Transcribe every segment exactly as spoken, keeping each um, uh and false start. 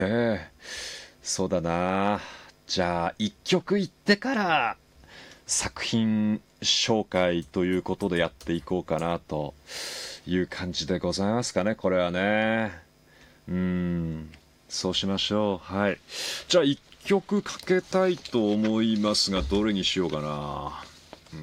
ええ、そうだな。じゃあ一曲言ってから作品紹介ということでやっていこうかなという感じでございますかね、これはね。うーん、そうしましょう。はい。じゃあ一曲かけたいと思いますが、どれにしようかな。うん、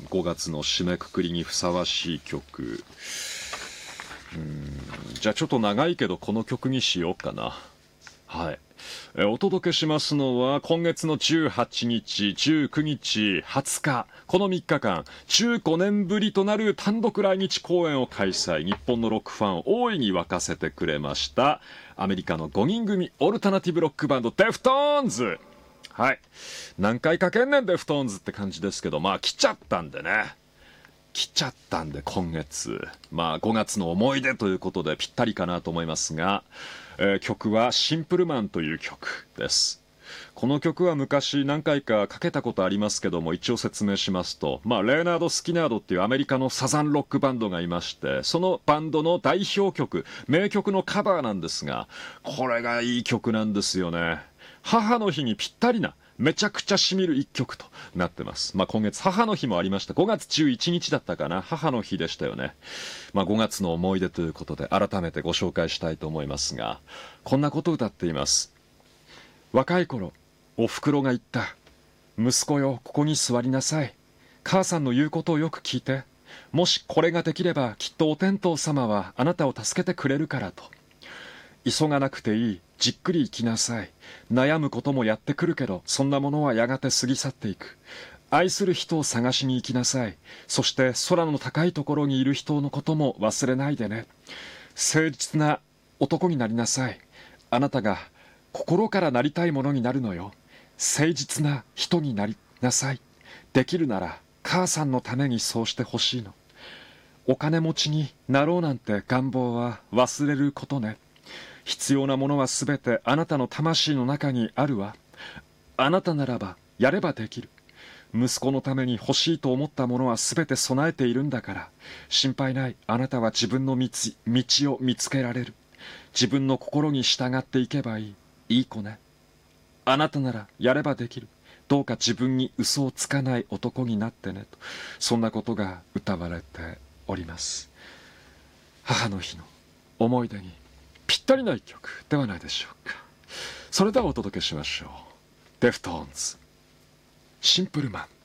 ごがつの締めくくりにふさわしい曲。うん、じゃあちょっと長いけどこの曲にしようかな。はい。えお届けしますのは今月のじゅうはちにち、じゅうくにち、はつか、このみっかかん、じゅうごねんぶりとなる単独来日公演を開催。日本のロックファンを大いに沸かせてくれました。アメリカのごにん組オルタナティブロックバンドデフトーンズ。はい。何回かけんねんデフトーンズって感じですけど、まあ来ちゃったんでね。来ちゃったんで今月、まあごがつの思い出ということでぴったりかなと思いますが、えー曲はシンプルマンという曲です。この曲は昔何回かかけたことありますけども、一応説明しますと、まあレーナード・スキナードっていうアメリカのサザンロックバンドがいまして、そのバンドの代表曲、名曲のカバーなんですが、これがいい曲なんですよね。母の日にぴったりな、めちゃくちゃ染みる一曲となってます。まあ今月母の日もありました。ごがつじゅういちにちだったかな。母の日でしたよね。まあごがつの思い出ということで改めてご紹介したいと思いますが、こんなことを歌っています。若い頃、お袋が言った。息子よ、ここに座りなさい。母さんの言うことをよく聞いて。もしこれができればきっとお天道様はあなたを助けてくれるからと。急がなくていい。じっくり生きなさい。悩むこともやってくるけど、そんなものはやがて過ぎ去っていく。愛する人を探しに行きなさい。そして空の高いところにいる人のことも忘れないでね。誠実な男になりなさい。あなたが心からなりたいものになるのよ。誠実な人になりなさい。できるなら母さんのためにそうしてほしいの。お金持ちになろうなんて願望は忘れることね。必要なものはすべてあなたの魂の中にあるわ。あなたならばやればできる。息子のために欲しいと思ったものはすべて備えているんだから。心配ない。あなたは自分の道、道を見つけられる。自分の心に従っていけばいい。いい子ね。あなたならやればできる。どうか自分に嘘をつかない男になってねと。そんなことが歌われております。母の日の思い出にぴったりな一曲ではないでしょうか。それではお届けしましょう。デフトーンズ、シンプルマン。